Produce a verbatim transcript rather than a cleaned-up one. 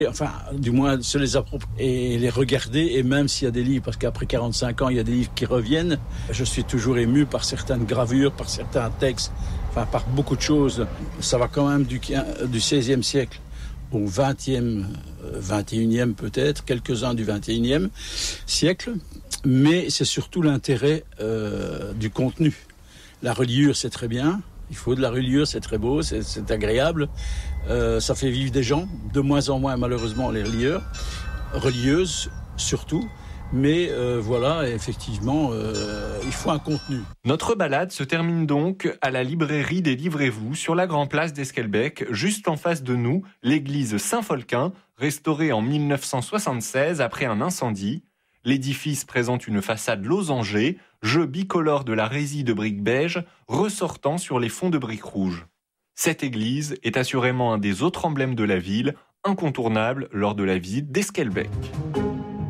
Enfin, du moins, se les approprier et les regarder, et même s'il y a des livres, parce qu'après quarante-cinq ans, il y a des livres qui reviennent, je suis toujours ému par certaines gravures, par certains textes, enfin, par beaucoup de choses. Ça va quand même du, du seizième siècle au vingtième, vingt et unième peut-être, quelques-uns du vingt et unième siècle, mais c'est surtout l'intérêt euh, du contenu. La reliure, c'est très bien. Il faut de la reliure, c'est très beau, c'est, c'est agréable. Euh, ça fait vivre des gens, de moins en moins malheureusement les relieurs, relieuses surtout. Mais euh, voilà, effectivement, euh, il faut un contenu. Notre balade se termine donc à la librairie des Livrez-vous sur la Grand Place d'Esquelbec, juste en face de nous, l'église Saint-Folquin, restaurée en mille neuf cent soixante-seize après un incendie. L'édifice présente une façade losangée, jeu bicolore de la résille de briques beige, ressortant sur les fonds de briques rouges. Cette église est assurément un des autres emblèmes de la ville, incontournable lors de la visite d'Esquelbec.